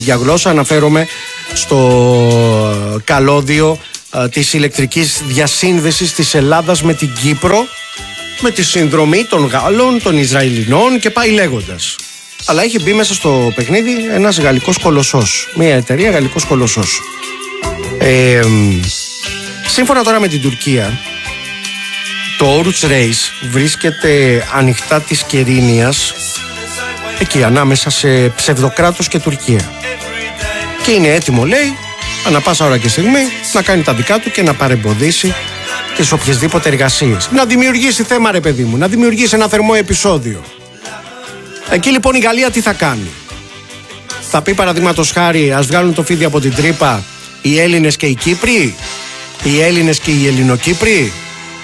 Για γλώσσα αναφέρομαι στο καλώδιο της ηλεκτρικής διασύνδεσης της Ελλάδας με την Κύπρο, με τη συνδρομή των Γάλλων, των Ισραηλινών και πάει λέγοντας. Αλλά έχει μπει μέσα στο παιχνίδι ένας γαλλικός κολοσσός, μια εταιρεία γαλλικός κολοσσός. Σύμφωνα τώρα με την Τουρκία, το Oruç Reis βρίσκεται ανοιχτά της Κερίνιας, εκεί ανάμεσα σε ψευδοκράτος και Τουρκία. Και είναι έτοιμο, λέει, ανά πάσα ώρα και στιγμή να κάνει τα δικά του και να παρεμποδίσει τις οποιασδήποτε εργασίες. Να δημιουργήσει θέμα, ρε παιδί μου, να δημιουργήσει ένα θερμό επεισόδιο. Εκεί λοιπόν η Γαλλία τι θα κάνει? Θα πει παραδείγματος χάρη, ας βγάλουν το φίδι από την τρύπα οι Έλληνες και οι Κύπροι, οι Έλληνες και οι Ελληνοκύπροι,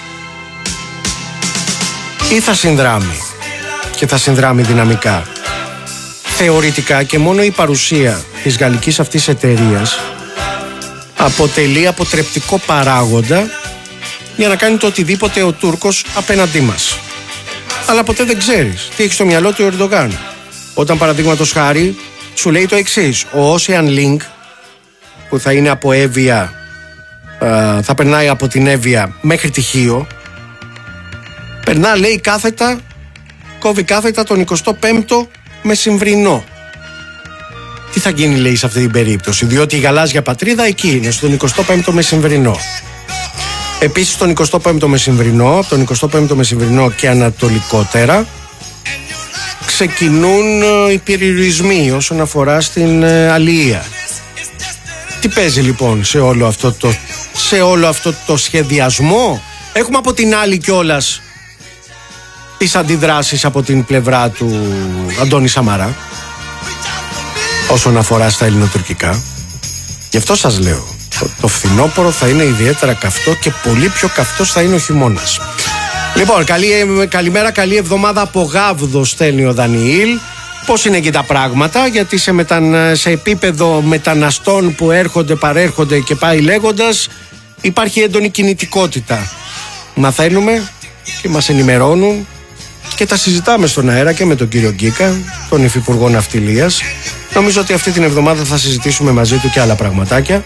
ή θα συνδράμει και θα συνδράμει δυναμικά? Θεωρητικά και μόνο η παρουσία της γαλλικής αυτής εταιρείας αποτελεί αποτρεπτικό παράγοντα για να κάνει το οτιδήποτε ο Τούρκος απέναντί μας. Αλλά ποτέ δεν ξέρεις τι έχει στο μυαλό του ο Ερντογάν. Όταν παραδείγματος χάρη σου λέει το εξής: ο Ocean Link, που θα είναι από Εύβοια, θα περνάει από την Εύβοια μέχρι τη Χίο, περνά, λέει, κάθετα, κόβει κάθετα τον 25ο μεσημβρινό. Τι θα γίνει, λέει, σε αυτή την περίπτωση? Διότι η γαλάζια πατρίδα εκεί είναι, στον 25ο μεσημβρινό. Επίσης τον 25ο μεσημβρινό, τον 25ο μεσημβρινό και ανατολικότερα ξεκινούν οι περιορισμοί όσον αφορά στην αλληλεία. Τι παίζει λοιπόν σε όλο αυτό το σχεδιασμό? Έχουμε από την άλλη κιόλας τις αντιδράσεις από την πλευρά του Αντώνη Σαμαρά όσον αφορά στα ελληνοτουρκικά. Γι' αυτό σας λέω, το φθινόπωρο θα είναι ιδιαίτερα καυτό και πολύ πιο καυτός θα είναι ο χειμώνας. Λοιπόν, καλημέρα, καλή εβδομάδα από Γάβδο, στέλνει ο Δανιήλ. Πώς είναι εκεί τα πράγματα? Γιατί σε επίπεδο μεταναστών που έρχονται, παρέρχονται και πάει λέγοντας, υπάρχει έντονη κινητικότητα. Μαθαίνουμε και μας ενημερώνουν και τα συζητάμε στον αέρα και με τον κύριο Γκίκα, τον Υφυπουργό Ναυτιλίας. Νομίζω ότι αυτή την εβδομάδα θα συζητήσουμε μαζί του και άλλα πραγματάκια.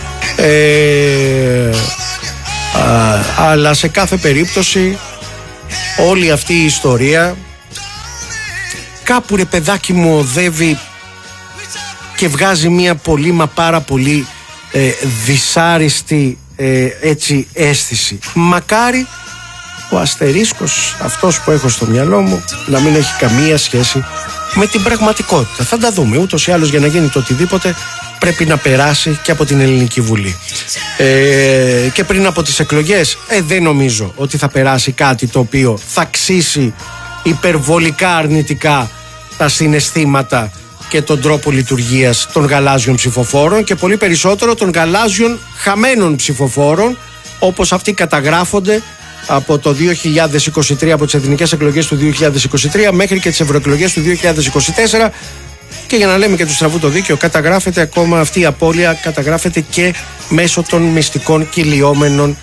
Αλλά σε κάθε περίπτωση όλη αυτή η ιστορία κάπου, ρε παιδάκι μου, οδεύει και βγάζει μια πολύ μα πάρα πολύ δυσάρεστη έτσι αίσθηση. Μακάρι ο αστερίσκος αυτός που έχω στο μυαλό μου να μην έχει καμία σχέση με την πραγματικότητα. Θα τα δούμε. Ούτως ή άλλως, για να γίνει το οτιδήποτε πρέπει να περάσει και από την Ελληνική Βουλή. Και πριν από τις εκλογές δεν νομίζω ότι θα περάσει κάτι το οποίο θα ξύσει υπερβολικά αρνητικά τα συναισθήματα και τον τρόπο λειτουργίας των γαλάζιων ψηφοφόρων και πολύ περισσότερο των γαλάζιων χαμένων ψηφοφόρων, όπως αυτοί καταγράφονται από το 2023, από τις εθνικές εκλογές του 2023 μέχρι και τις ευρωεκλογές του 2024. Και για να λέμε και του στραβού το δίκαιο, καταγράφεται ακόμα αυτή η απώλεια, καταγράφεται και μέσω των μυστικών κυλιόμενων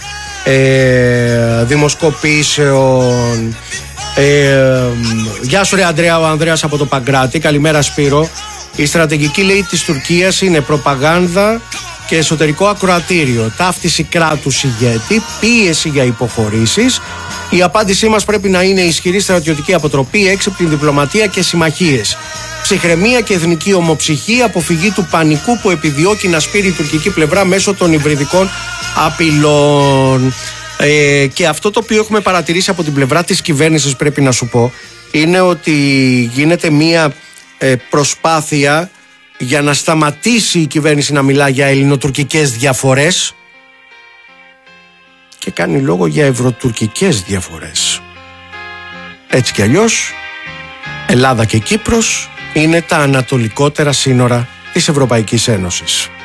δημοσκοπήσεων. Γεια σου ρε Ανδρέα, ο Ανδρέας από το Παγκράτη. Καλημέρα Σπύρο. Η στρατηγική, λέει, της Τουρκίας είναι προπαγάνδα και εσωτερικό ακροατήριο, ταύτιση κράτους ηγέτη, πίεση για υποχωρήσεις. Η απάντησή μας πρέπει να είναι ισχυρή στρατιωτική αποτροπή, έξυπνη διπλωματία και συμμαχίες. Ψυχραιμία και εθνική ομοψυχή, αποφυγή του πανικού που επιδιώκει να σπείρει η τουρκική πλευρά μέσω των υβριδικών απειλών. Και αυτό το οποίο έχουμε παρατηρήσει από την πλευρά της κυβέρνησης, πρέπει να σου πω, είναι ότι γίνεται μία προσπάθεια για να σταματήσει η κυβέρνηση να μιλά για ελληνοτουρκικές διαφορές και κάνει λόγο για ευρωτουρκικές διαφορές. Έτσι κι αλλιώς, Ελλάδα και Κύπρος είναι τα ανατολικότερα σύνορα της Ευρωπαϊκής Ένωσης.